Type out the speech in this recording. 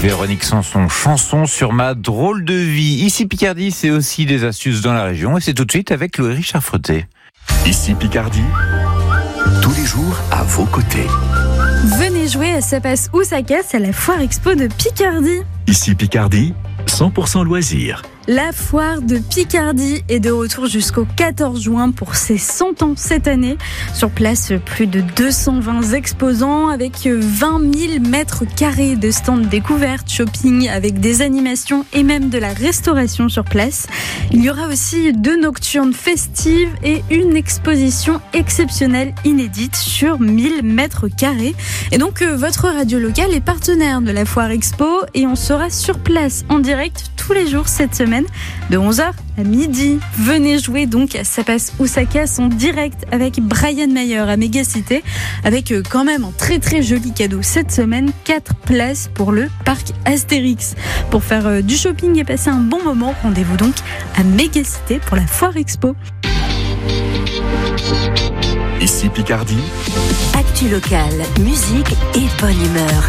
Véronique Sanson, chanson sur ma drôle de vie. Ici Picardie, c'est aussi des astuces dans la région et c'est tout de suite avec Louis-Richard Freuté. Ici Picardie, tous les jours à vos côtés. Venez jouer à Ça passe ou ça casse à la Foire Expo de Picardie. Ici Picardie, 100% loisirs. La Foire de Picardie est de retour jusqu'au 14 juin pour ses 100 ans cette année. Sur place, plus de 220 exposants avec 20 000 mètres carrés de stands découvertes, shopping avec des animations et même de la restauration sur place. Il y aura aussi 2 nocturnes festives et une exposition exceptionnelle inédite sur 1000 mètres carrés. Et donc, votre radio locale est partenaire de la Foire Expo et on sera sur place en direct tous les jours cette semaine de 11h à midi. Venez jouer donc à Ça passe ou ça casse en direct avec Brian Mayer à Mégacité avec quand même un très très joli cadeau cette semaine, 4 places pour le parc Astérix. Pour faire du shopping et passer un bon moment, rendez-vous donc à Mégacité pour la Foire Expo. Ici Picardie, actu locale, musique et bonne humeur.